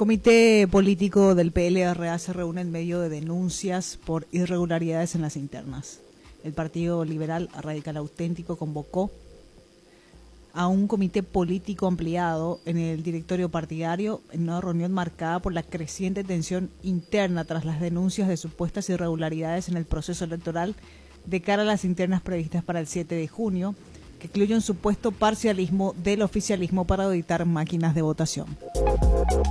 Comité político del PLRA se reúne en medio de denuncias por irregularidades en las internas. El Partido Liberal Radical Auténtico convocó a un comité político ampliado en el directorio partidario en una reunión marcada por la creciente tensión interna tras las denuncias de supuestas irregularidades en el proceso electoral de cara a las internas previstas para el 7 de junio, que incluye un supuesto parcialismo del oficialismo para auditar máquinas de votación.